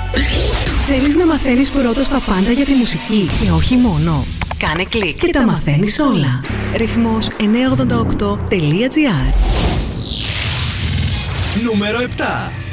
Θέλεις να μαθαίνεις πρώτος τα πάντα για τη μουσική και όχι μόνο? Κάνε κλικ και τα μαθαίνεις όλα. Ρυθμός 988.gr. Νούμερο 7.